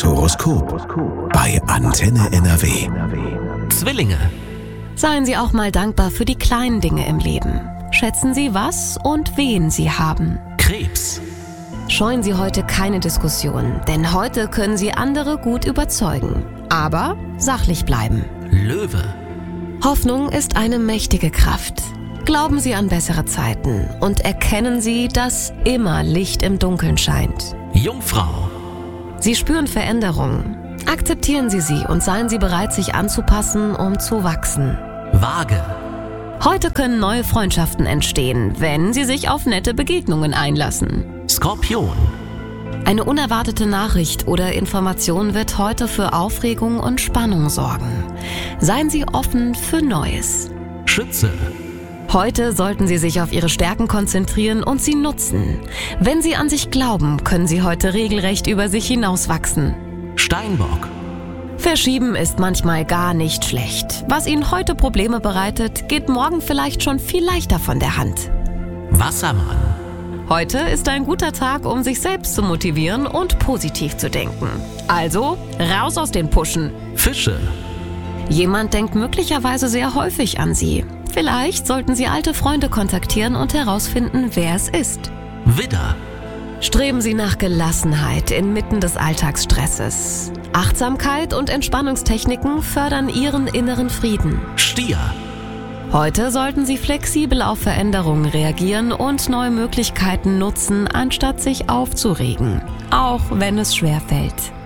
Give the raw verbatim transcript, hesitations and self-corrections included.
Das Horoskop bei Antenne N R W. Zwillinge. Seien Sie auch mal dankbar für die kleinen Dinge im Leben. Schätzen Sie, was und wen Sie haben. Krebs. Scheuen Sie heute keine Diskussion, denn heute können Sie andere gut überzeugen. Aber sachlich bleiben. Löwe. Hoffnung ist eine mächtige Kraft. Glauben Sie an bessere Zeiten und erkennen Sie, dass immer Licht im Dunkeln scheint. Jungfrau. Sie spüren Veränderungen. Akzeptieren Sie sie und seien Sie bereit, sich anzupassen, um zu wachsen. Waage. Heute können neue Freundschaften entstehen, wenn Sie sich auf nette Begegnungen einlassen. Skorpion. Eine unerwartete Nachricht oder Information wird heute für Aufregung und Spannung sorgen. Seien Sie offen für Neues. Schütze. Heute sollten Sie sich auf Ihre Stärken konzentrieren und sie nutzen. Wenn Sie an sich glauben, können Sie heute regelrecht über sich hinauswachsen. Steinbock. Verschieben ist manchmal gar nicht schlecht. Was Ihnen heute Probleme bereitet, geht morgen vielleicht schon viel leichter von der Hand. Wassermann. Heute ist ein guter Tag, um sich selbst zu motivieren und positiv zu denken. Also, raus aus den Puschen. Fische. Jemand denkt möglicherweise sehr häufig an Sie. Vielleicht sollten Sie alte Freunde kontaktieren und herausfinden, wer es ist. Widder. Streben Sie nach Gelassenheit inmitten des Alltagsstresses. Achtsamkeit und Entspannungstechniken fördern Ihren inneren Frieden. Stier. Heute sollten Sie flexibel auf Veränderungen reagieren und neue Möglichkeiten nutzen, anstatt sich aufzuregen, auch wenn es schwerfällt.